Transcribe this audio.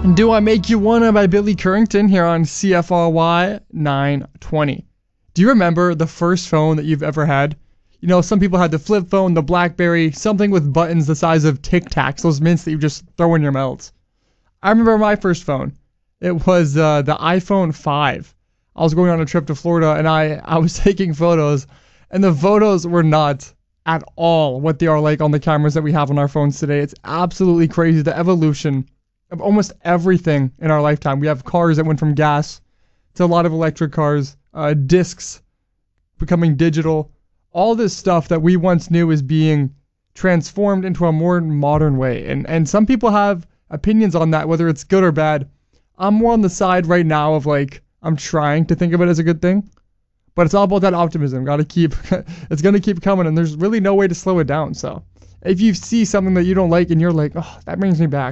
Do I Make You Wanna by Billy Currington here on CFRY 920. Do you remember the first phone that you've ever had? You know, some people had the flip phone, the BlackBerry, something with buttons the size of Tic Tacs, those mints that you just throw in your mouth. I remember my first phone. It was the iPhone 5. I was going on a trip to Florida and I was taking photos, and the photos were not at all what they are like on the cameras that we have on our phones today. It's absolutely crazy, the evolution of almost everything in our lifetime. We have cars that went from gas to a lot of electric cars, discs becoming digital, all this stuff that we once knew as being transformed into a more modern way. And some people have opinions on that, whether it's good or bad. I'm more on the side right now of like, I'm trying to think of it as a good thing, but it's all about that optimism. Got to keep, it's going to keep coming, and there's really no way to slow it down. So if you see something that you don't like and you're like, oh, that brings me back,